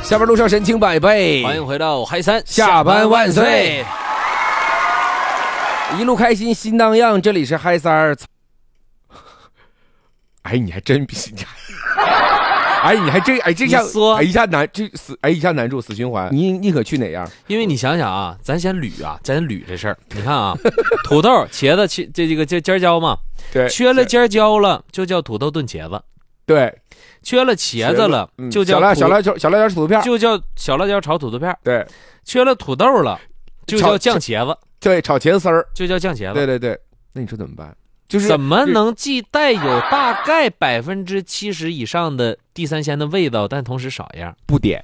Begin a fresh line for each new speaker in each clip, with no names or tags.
下班路上神情百倍，
欢迎回到嗨三，
下班万岁，一路开心心荡漾。这里是嗨三儿。哎，你还真比哎，你还真这下哎一下难这死哎一下难住死循环。你可去哪样？
因为你想想啊，咱先捋这事儿。你看啊，土豆、茄子、这个尖椒嘛，
对，
缺了尖椒了就叫土豆炖茄子。
对，
缺了茄子了就叫
小辣椒土豆片，
就叫小辣椒炒土豆片。
对，
缺了土豆了就叫酱茄子。
对，炒茄子丝儿
就叫酱茄子。
对对对，那你说怎么办？就是
怎么能既带有大概70%以上的地三鲜的味道，但同时少一样？
不点。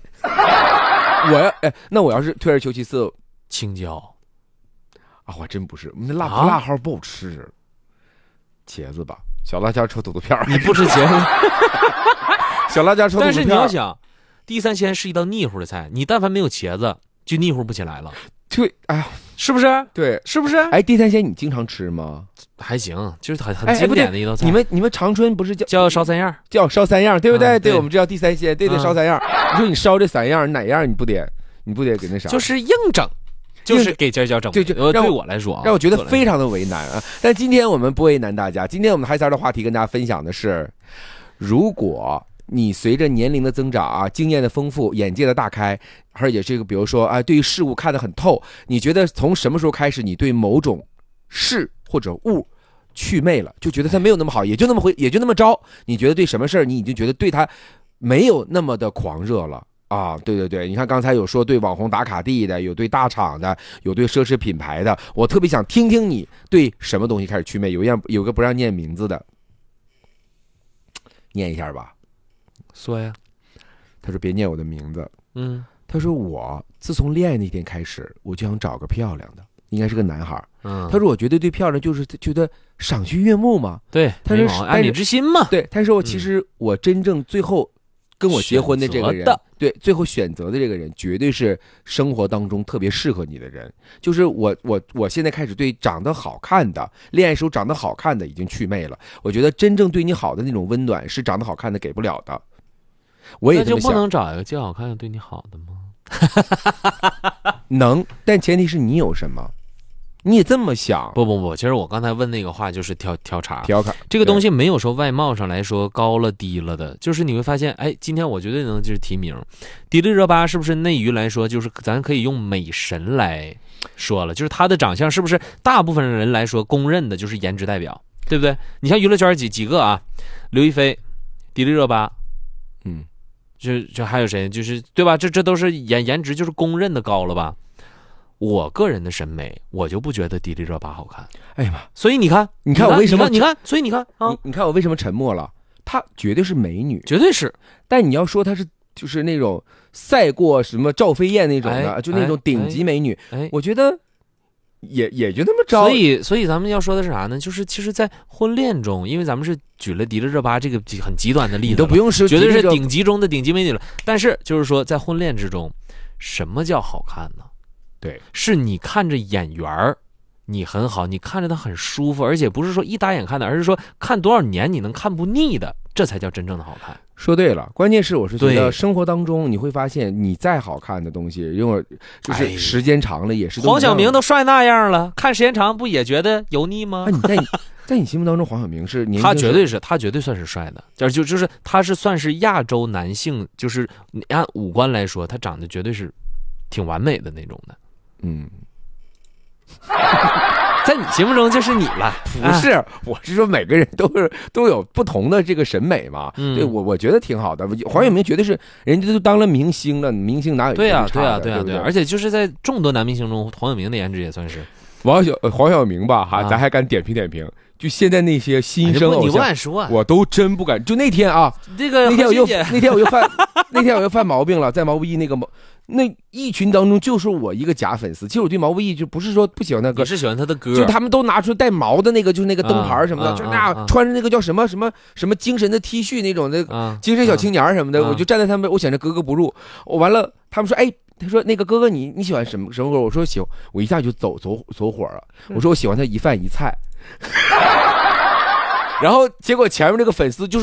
那我要是退而求其次，
青椒
啊，我真不是，那辣号不好吃。茄子吧，小辣椒炒土豆片。
你不吃茄子？
小辣椒炒土豆片。
但是你要想，地三鲜是一道腻乎的菜，你但凡没有茄子，就腻乎不起来了。
对，哎呀，
是不是？
对，
是不是？
哎，地三鲜你经常吃吗？
还行，就是很经典的一道菜。
你们长春不是
叫烧三样？
叫烧三样，对不对？
对，
我们这叫地三鲜，对，烧三样。你说你烧这三样，哪样你不点？你不得给那啥？
就是硬整，就是给尖椒整。对我来说，
让我觉得非常的为难啊。但今天我们不为难大家，今天我们嗨三的话题跟大家分享的是，如果你随着年龄的增长啊，经验的丰富，眼界的大开，而且这个比如说啊，对于事物看得很透，你觉得从什么时候开始，你对某种事或者物祛魅了，就觉得它没有那么好，也就那么着，你觉得对什么事儿，你已经觉得对它没有那么的狂热了啊？对对对，你看刚才有说对网红打卡地的，有对大厂的，有对奢侈品牌的，我特别想听听你对什么东西开始祛魅。有个不让念名字的，念一下吧。
说呀，
他说别念我的名字。他说我自从恋爱那天开始，我就想找个漂亮的，应该是个男孩。他说我觉得对漂亮就是觉得赏心悦目嘛。
对，
他说
爱你之心嘛。
对，他说其实我真正最后跟我结婚的这个人，对，最后选择的这个人绝对是生活当中特别适合你的人。就是我现在开始对长得好看的，恋爱时候长得好看的已经祛魅了。我觉得真正对你好的那种温暖是长得好看的给不了的。我也这么想。
那就不能找一个既好看又对你好的吗？
能，但前提是你有什么。你也这么想？
不，其实我刚才问那个话就是调查这个东西没有说外貌上来说高了低了的，就是你会发现，哎，今天我绝对能就是提名迪丽热巴，是不是内娱来说，就是咱可以用美神来说了，就是她的长相是不是大部分人来说公认的就是颜值代表，对不对？你像娱乐圈几个啊，刘亦菲、迪丽热巴，就还有谁，就是对吧？这都是颜值就是公认的高了吧？我个人的审美，我就不觉得迪丽热巴好看。哎呀妈！所以你看我为什么？你看，所以你看啊，
你看我为什么沉默了？她绝对是美女，
绝对是。
但你要说她是就是那种赛过什么赵飞燕那种的，就那种顶级美女，我觉得也就那么着。
所以咱们要说的是啥呢？就是其实，在婚恋中，因为咱们是举了迪丽热巴这个很极端的例子，
都不用说，
绝对是顶级中的顶级美女了。但是就是说，在婚恋之中，什么叫好看呢？
对，
是你看着演员你很好，你看着他很舒服，而且不是说一打眼看的，而是说看多少年你能看不腻的，这才叫真正的好看。
说对了，关键是我是觉得生活当中你会发现，你再好看的东西，因为就是时间长了也是。
黄晓明都帅那样了，看时间长不也觉得油腻吗？
在你心目当中，黄晓明是
他绝对算是帅的，就是他是算是亚洲男性，就是按五官来说，他长得绝对是挺完美的那种的。在你心目中就是你了，
不是？我是说每个人都有不同的这个审美嘛。对，我觉得挺好的。黄晓明绝对是人家都当了明星了，明星哪有
对啊？而且就是在众多男明星中，黄晓明的颜值也算是。
黄晓明吧，咱还敢点评。就现在那些新生偶像，
你不敢说，
我都真不敢。就那天啊，那天我又犯毛病了，在毛不易那一群当中，就是我一个假粉丝。其实我对毛不易就不是说不喜欢他歌，
你是喜欢他的歌，
就他们都拿出带毛的那个，就是那个灯牌什么的，就那穿着那个叫什么精神的 T 恤那种的，精神小青年什么的，我就站在他们，我显得格格不入。我完了，他们说，他说那个哥哥你喜欢什么歌？我说喜欢，我一下就走火了。我说我喜欢他一饭一菜。然后结果前面这个粉丝就是